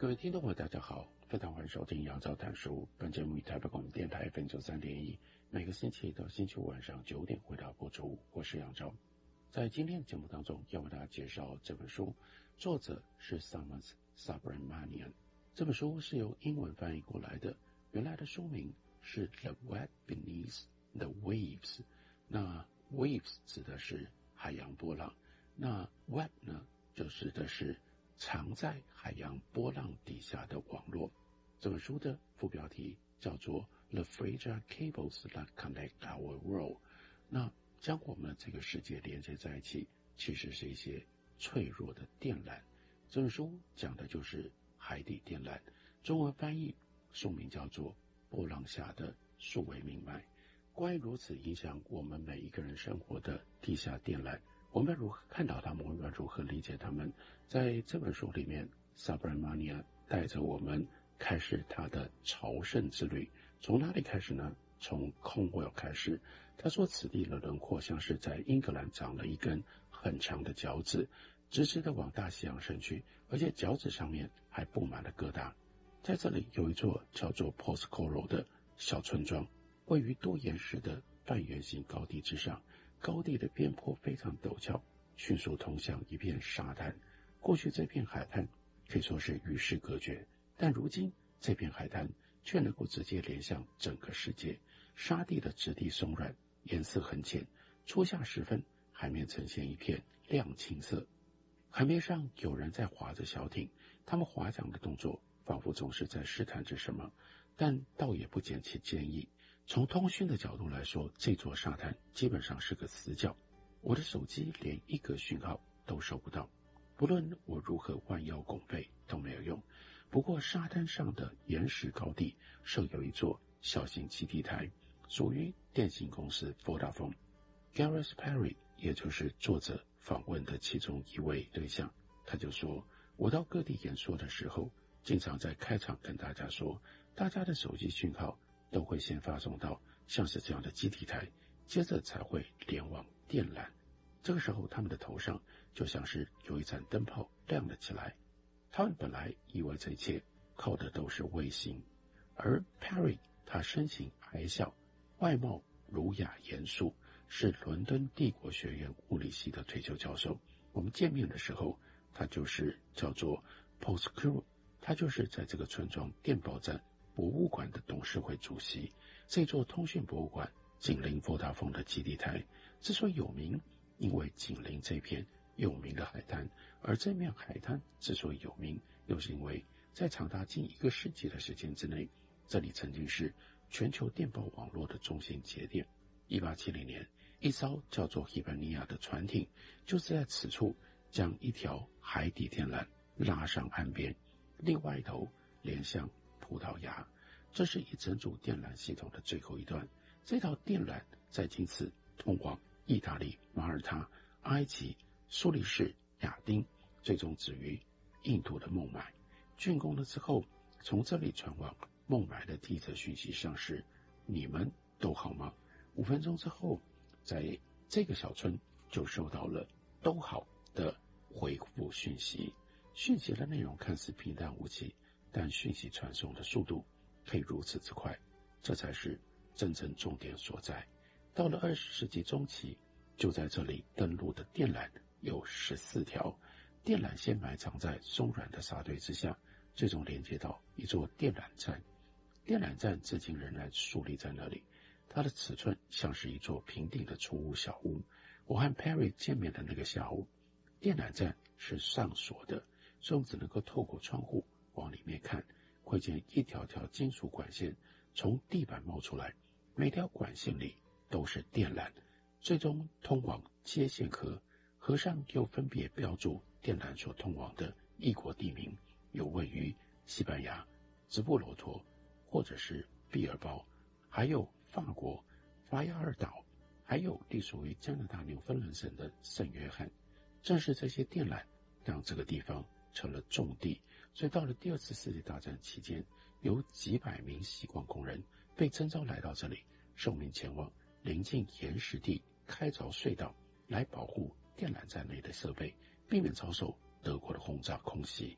各位听众朋友大家好，非常欢迎收听杨照谈书。本节目以台北广播电台 FM93.1每个星期一到星期五晚上9点为大家播出。我是杨照。在今天的节目当中要为大家介绍这本书，作者是 Thomas Subramanian。 这本书是由英文翻译过来的，原来的书名是 The Web Beneath the Waves。 那 Waves 指的是海洋波浪，那 Web 呢就指的是藏在海洋波浪底下的网络。这本书的副标题叫做 The Fragile Cables That Connect Our World。 那将我们这个世界连接在一起，其实是一些脆弱的电缆。这本书讲的就是海底电缆，中文翻译书名叫做波浪下的数位命脉。关于如此影响我们每一个人生活的地下电缆，我们要如何看到他们，我们要如何理解他们。在这本书里面， Subramanian 带着我们开始他的朝圣之旅。从哪里开始呢？从 Cornwall 开始。他说此地的轮廓像是在英格兰长了一根很长的脚趾，直直的往大西洋伸去，而且脚趾上面还布满了疙瘩。在这里有一座叫做 Porthcurno 的小村庄，位于多岩石的半圆形高地之上，高地的边坡非常陡峭，迅速通向一片沙滩。过去这片海滩可以说是与世隔绝，但如今这片海滩却能够直接连向整个世界。沙地的质地松软，颜色很浅，初夏时分海面呈现一片亮青色。海面上有人在划着小艇，他们划桨的动作仿佛总是在试探着什么，但倒也不减其坚毅。从通讯的角度来说，这座沙滩基本上是个死角，我的手机连一个讯号都收不到，不论我如何弯腰拱背都没有用。不过沙滩上的岩石高地设有一座小型基地台，属于电信公司 Vodafone。Gareth Perry 也就是作者访问的其中一位对象，他就说，我到各地演说的时候，经常在开场跟大家说，大家的手机讯号都会先发送到像是这样的基地台，接着才会连往电缆。这个时候他们的头上就像是有一盏灯泡亮了起来。他们本来以为这一切靠的都是卫星，而 Perry 他身形矮小，外貌儒雅严肃，是伦敦帝国学院物理系的退休教授。我们见面的时候，他就是叫做 Porthcurno， 他就是在这个村庄电报站博物馆的董事会主席。这座通讯博物馆紧邻Vodafone的基地台，之所以有名，因为紧邻这片有名的海滩，而这面海滩之所以有名，又是因为在长达近1个世纪的时间之内，这里曾经是全球电报网络的中心节点。1870年，一艘叫做 Hibernia 的船艇就是在此处将一条海底电缆拉上岸边，另外一头连向葡萄牙。这是一整组电缆系统的最后一段，这条电缆在经此通往意大利、马耳他、埃及、苏黎世、亚丁，最终止于印度的孟买。竣工了之后，从这里传往孟买的第一则讯息上是，你们都好吗？5分钟之后，在这个小村就收到了都好的回复讯息。讯息的内容看似平淡无奇，但讯息传送的速度可以如此之快，这才是真正重点所在。到了20世纪中期，就在这里登陆的电缆有14条，电缆先埋藏在松软的沙堆之下，最终连接到一座电缆站。电缆站至今仍然竖立在那里，它的尺寸像是一座平顶的储物小屋。我和 Perry 见面的那个下午，电缆站是上锁的，所以我们只能够透过窗户往里面看，会见一条条金属管线从地板冒出来，每条管线里都是电缆，最终通往接线盒，盒上又分别标注电缆所通往的异国地名，有位于西班牙、直布罗陀或者是毕尔包，还有法国法亚尔岛，还有隶属于加拿大纽芬兰省的圣约翰。正是这些电缆让这个地方成了重地，所以到了第2次世界大战期间，有几百名锡矿工人被征召来到这里，受命前往临近岩石地开凿隧道，来保护电缆站内的设备，避免遭受德国的轰炸空袭。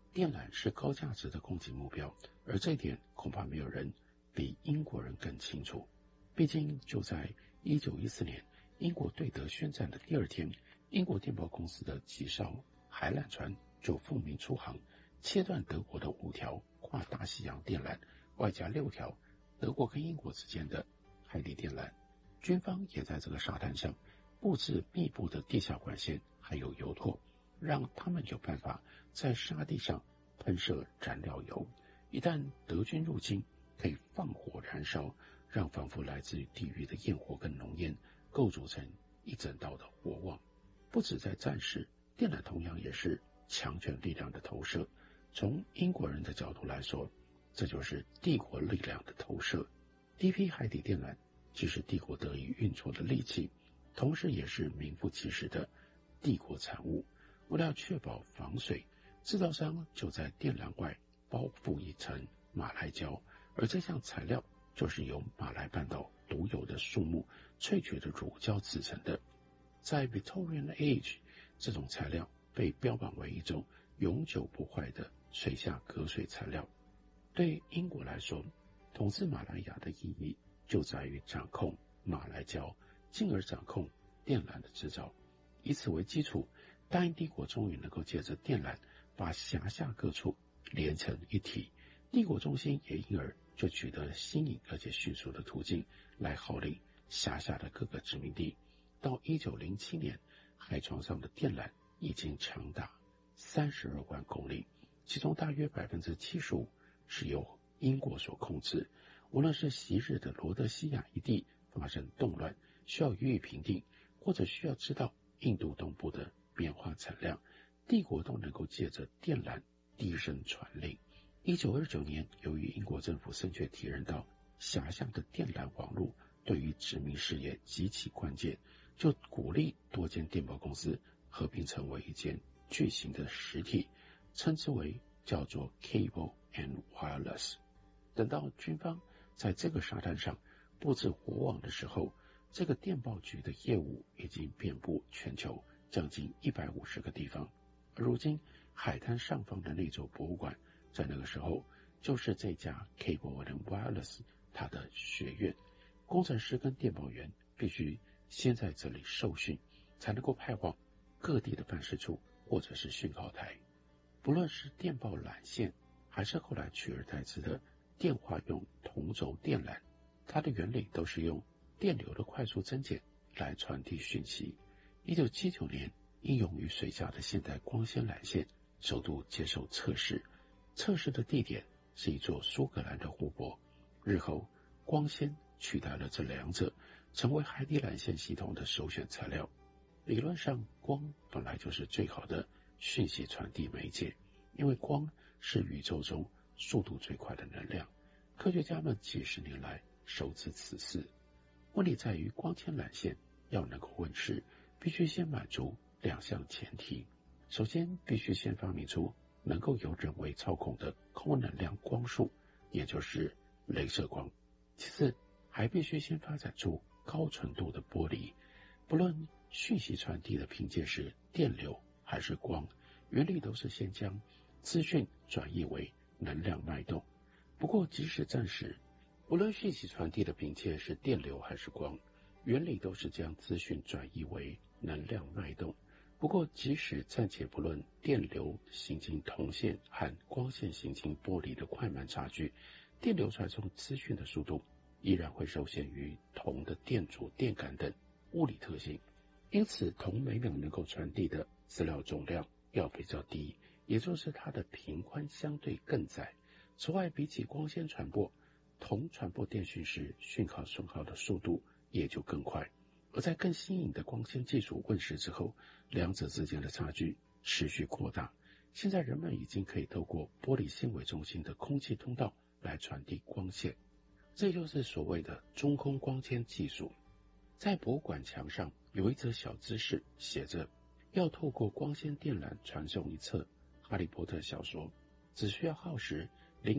电缆是高价值的攻击目标，而这一点恐怕没有人比英国人更清楚。毕竟就在1914年英国对德宣战的第二天，英国电报公司的几艘海缆船就奉命出航，切断德国的5条跨大西洋电缆，外加6条德国跟英国之间的海底电缆。军方也在这个沙滩上布置密布的地下管线还有油拓，让他们有办法在沙地上喷射燃料油，一旦德军入侵，可以放火燃烧，让仿佛来自于地狱的焰火跟浓烟构筑成一整道的火网。不止在战时，电缆同样也是强权力量的投射。从英国人的角度来说，这就是帝国力量的投射。第一批海底电缆既是帝国得以运作的利器，同时也是名副其实的帝国产物。为了确保防水，制造商就在电缆外包覆一层马来胶，而这项材料就是由马来半岛独有的树木萃取的乳胶制成的。在 Victorian Age， 这种材料被标榜为一种永久不坏的水下隔水材料。对英国来说，统治马来亚的意义就在于掌控马来胶，进而掌控电缆的制造。以此为基础，大英帝国终于能够借着电缆把辖下各处连成一体，帝国中心也因而就取得了新颖而且迅速的途径来号令辖下的各个殖民地。到1907年，海床上的电缆已经长达32万公里，其中大约 75% 是由英国所控制。无论是昔日的罗德西亚一地发生动乱，需要予以平定，或者需要知道印度东部的棉花产量，帝国都能够借着电缆低声传令。1929年，由于英国政府正确体认到辖下的电缆网络对于殖民事业极其关键，就鼓励多间电报公司合并成为一间巨型的实体，称之为叫做 Cable and Wireless。 等到军方在这个沙滩上布置火网的时候，这个电报局的业务已经遍布全球将近150个地方。而如今海滩上方的那座博物馆，在那个时候就是这家 Cable and Wireless 它的学院，工程师跟电报员必须先在这里受训，才能够派往各地的办事处或者是讯号台。不论是电报缆线，还是后来取而代之的电话用同轴电缆，它的原理都是用电流的快速增减来传递讯息。1979年，应用于水下的现代光纤缆线首度接受测试，测试的地点是一座苏格兰的湖泊。日后，光纤取代了这两者，成为海底缆线系统的首选材料。理论上，光本来就是最好的讯息传递媒介，因为光是宇宙中速度最快的能量。科学家们几十年来熟知此事。问题在于，光纤缆线要能够问世，必须先满足2项前提。首先，必须先发明出能够由人为操控的高能量光束，也就是雷射光。其次，还必须先发展出高纯度的玻璃。不论讯息传递的凭借是电流还是光，原理都是先将资讯转译为能量脉动。不过即使暂时，无论讯息传递的凭借是电流还是光，原理都是将资讯转译为能量脉动。不过即使暂且不论电流行经铜线和光线行经玻璃的快慢差距，电流传送资讯的速度依然会受限于铜的电阻、电感等物理特性。因此，铜每秒能够传递的资料总量要比较低，也就是它的频宽相对更窄。此外，比起光纤传播，铜传播电讯时讯号损耗的速度也就更快。而在更新颖的光纤技术问世之后，两者之间的差距持续扩大。现在人们已经可以透过玻璃纤维中心的空气通道来传递光线，这就是所谓的中空光纤技术。在博物馆墙上有一则小知识，写着要透过光纤电缆传送一册哈利波特小说，只需要耗时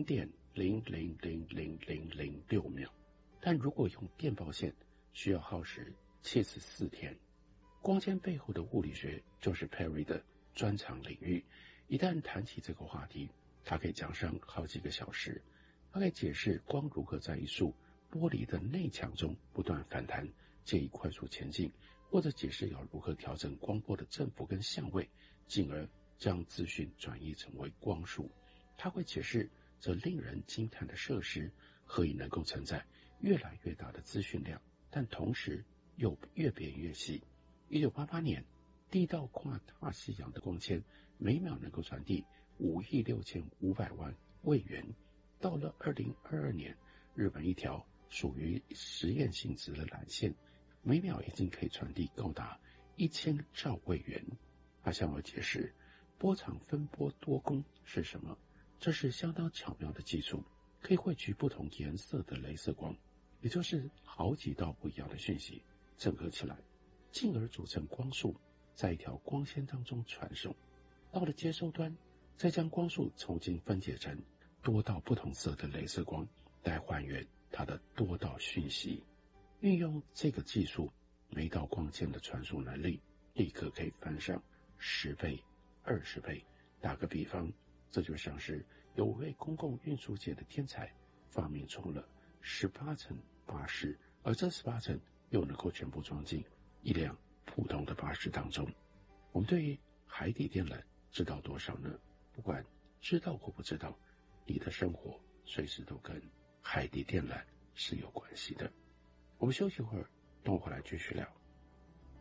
0.000006 秒，但如果用电报线，需要耗时74天。光纤背后的物理学就是 Perry 的专长领域， 一旦谈起这个话题，他可以讲上好几个小时。他可以解释光如何在一束玻璃的内墙中不断反弹，借以快速前进，或者解释要如何调整光波的振幅跟相位，进而将资讯转译成为光束。他会解释这令人惊叹的设施何以能够承载越来越大的资讯量，但同时又越变越细。1988年，地道跨大西洋的光纤每秒能够传递5.65亿位元。到了2022年，日本一条属于实验性质的缆线，每秒已经可以传递高达1000兆位元。他向我解释波长分波多工是什么，这是相当巧妙的技术，可以汇聚不同颜色的雷射光，也就是好几道不一样的讯息整合起来，进而组成光束，在一条光纤当中传送。到了接收端，再将光束重新分解成多道不同色的雷射光，来还原它的多道讯息。运用这个技术，每道光纤的传输能力立刻可以翻上10倍、20倍。打个比方，这就像是有位公共运输界的天才发明出了18层巴士，而这18层又能够全部装进一辆普通的巴士当中。我们对于海底电缆知道多少呢？不管知道或不知道，你的生活随时都跟海底电缆是有关系的。我们休息会儿，等我回来继续聊。